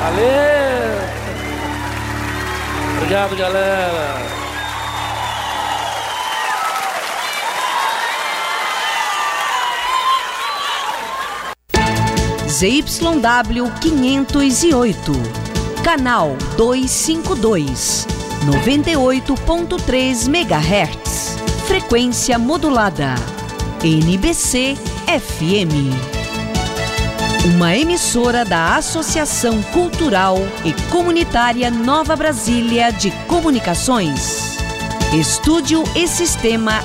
Valeu! Obrigado, galera! ZYW 508, canal 252, 98.3 MHz, frequência modulada, NBC FM. Uma emissora da Associação Cultural e Comunitária Nova Brasília de Comunicações. Estúdio e Sistema